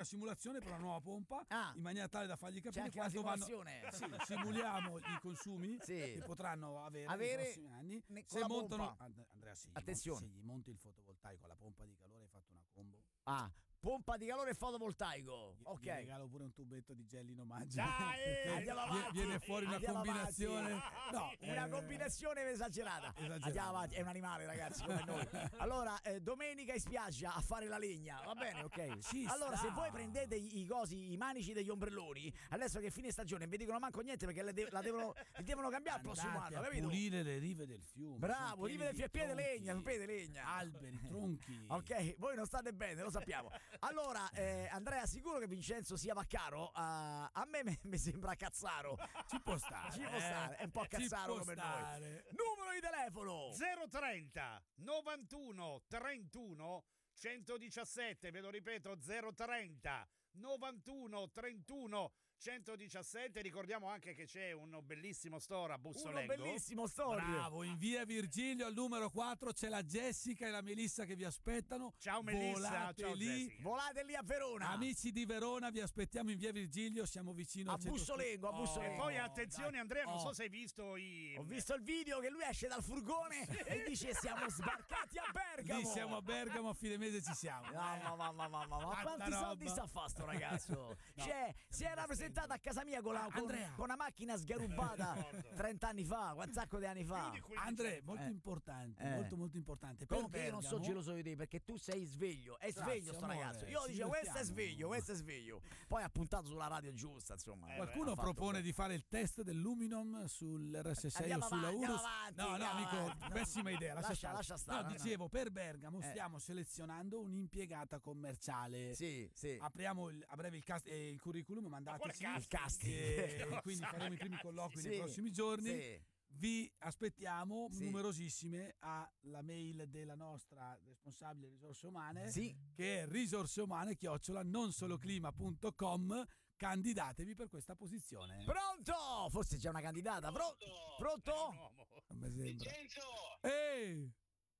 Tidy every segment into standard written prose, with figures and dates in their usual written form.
simulazione per la nuova pompa, in maniera tale da fargli capire C'è anche quanto la simulazione. Sì, simuliamo i consumi che potranno avere nei prossimi anni. Se montano, Andrea, attenzione, se gli monti il fotovoltaico alla pompa di calore, hai fatto una combo. Pompa di calore fotovoltaico. Ok. Gli regalo pure un tubetto di gelli in omaggio. Dai, andiamo avanti. Viene fuori una combinazione. Una combinazione esagerata. Andiamo avanti. È un animale, ragazzi, come noi. Allora, domenica in spiaggia a fare la legna. Va bene, ok. Allora, se voi prendete i manici degli ombrelloni, adesso che fine stagione, non vi dicono manco niente perché li devono cambiare il prossimo anno, capito? Pulire le rive del fiume. Bravo, rive del fiume, piede legna. Alberi, tronchi. Ok, voi non state bene, lo sappiamo. Allora, Andrea, sicuro che Vincenzo sia Vaccaro? A me mi sembra Cazzaro. Ci può stare. È un po' Cazzaro come noi. Numero di telefono 030 91 31 117, ve lo ripeto, 030 91 31 117. Ricordiamo anche che c'è un bellissimo store a Bussolengo. Un bellissimo store. Bravo, in via Virgilio al numero 4 c'è la Jessica e la Melissa che vi aspettano. Ciao Melissa, ciao lì. Jessica. Volate lì a Verona. Amici di Verona, vi aspettiamo in via Virgilio, siamo vicino a Bussolengo. E poi attenzione, Andrea, non so se hai visto Ho visto il video che lui esce dal furgone e dice siamo sbarcati a Bergamo. Lì siamo a Bergamo, a fine mese ci siamo. Ma quanti soldi sta a fa sto ragazzo? Cioè, si era presentato a casa mia con una macchina sgarubata 30 anni fa, un sacco di anni fa. Andrea, molto importante, molto importante. Comunque io non sono geloso di te perché tu sei sveglio, è sveglio sto ragazzo. Io dicevo questo è sveglio. Poi ha puntato sulla radio giusta, insomma. Qualcuno propone di fare il test del Luminum sull'RS6 o sulla Urus. No, amico, pessima idea. Lascia stare. No, dicevo, per Bergamo stiamo selezionando un'impiegata commerciale. Sì. Apriamo a breve il curriculum, mandateci il casting. Quindi faremo i primi colloqui nei prossimi giorni. Vi aspettiamo numerosissime alla mail della nostra responsabile risorse umane, che è risorseumane@nonsoloclima.com. Candidatevi per questa posizione. Pronto? Forse c'è una candidata. Pronto? Vincenzo! Ehi!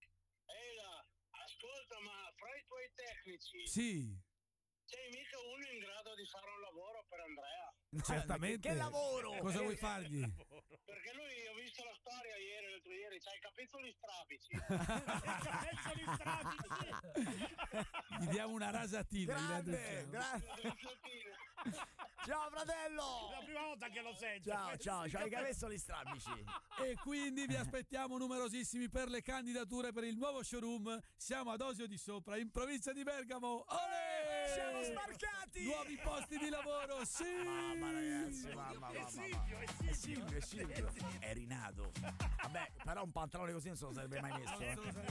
Ascolta, ma fra i tuoi tecnici c'è mica uno in grado di fare un lavoro per Andrea? Certamente. Che lavoro? Cosa vuoi fargli? Perché lui, ho visto la storia l'altro ieri, c'ha i capezzoli strabici. Gli diamo una rasatina. Grande. Ciao fratello. È la prima volta che lo sento. Ciao, i capezzoli strabici. E quindi vi aspettiamo numerosissimi per le candidature per il nuovo showroom. Siamo ad Osio di Sopra, in provincia di Bergamo. Olè! Siamo sbarcati. Nuovi posti di lavoro, Mamma ragazzi, mamma. È Silvio. È rinato. Vabbè, però un pantalone così non se lo sarebbe mai messo.